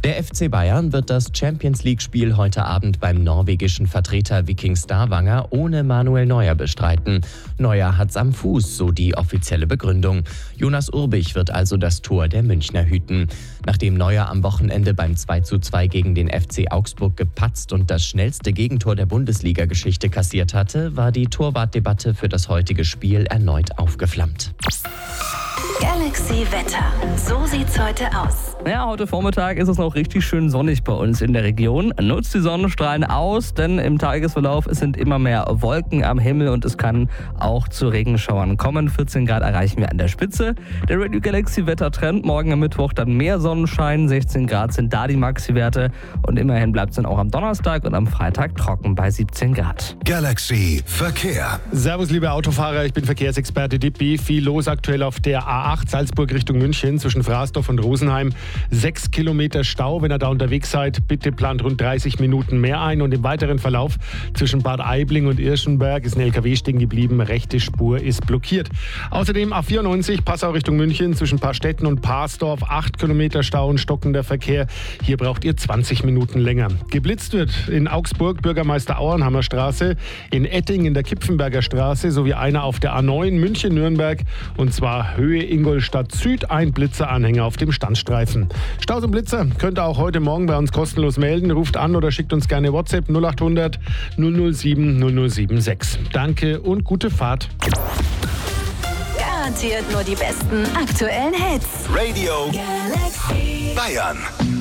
Der FC Bayern wird das Champions-League-Spiel heute Abend beim norwegischen Vertreter Viking Stavanger ohne Manuel Neuer bestreiten. Neuer hat's am Fuß, so die offizielle Begründung. Jonas Urbich wird also das Tor der Münchner hüten. Nachdem Neuer am Wochenende beim 2:2 gegen den FC Augsburg gepatzt und das schnellste Gegentor der Bundesliga-Geschichte kassiert hatte, war die Torwartdebatte für das heutige Spiel erneut aufgeflammt. Galaxy Wetter. So sieht's heute aus. Ja, heute Vormittag ist es noch richtig schön sonnig bei uns in der Region. Nutzt die Sonnenstrahlen aus, denn im Tagesverlauf sind immer mehr Wolken am Himmel und es kann auch zu Regenschauern kommen. 14 Grad erreichen wir an der Spitze. Der Radio Galaxy Wettertrend, morgen am Mittwoch dann mehr Sonnenschein. 16 Grad sind da die Maxi-Werte und immerhin bleibt es dann auch am Donnerstag und am Freitag trocken bei 17 Grad. Galaxy Verkehr. Servus, liebe Autofahrer, ich bin Verkehrsexperte Dippi. Viel los aktuell auf der A8 Salzburg Richtung München zwischen Frasdorf und Rosenheim. 6 Kilometer Stau, wenn ihr da unterwegs seid. Bitte plant rund 30 Minuten mehr ein. Und im weiteren Verlauf zwischen Bad Aibling und Irschenberg ist ein LKW stehen geblieben. Rechte Spur ist blockiert. Außerdem A94 Passau Richtung München zwischen Paarstetten und Paarsdorf. 8 Kilometer Stau und stockender Verkehr. Hier braucht ihr 20 Minuten länger. Geblitzt wird in Augsburg Bürgermeister Auernhammer Straße, in Etting in der Kipfenberger Straße sowie einer auf der A9 München-Nürnberg und zwar Höhe Ingolstadt Süd. Ein Blitzeranhänger auf dem Standstreifen. Staus und Blitzer könnt ihr auch heute Morgen bei uns kostenlos melden. Ruft an oder schickt uns gerne WhatsApp 0800 007 0076. Danke und gute Fahrt. Garantiert nur die besten aktuellen Hits. Radio Galaxy. Bayern.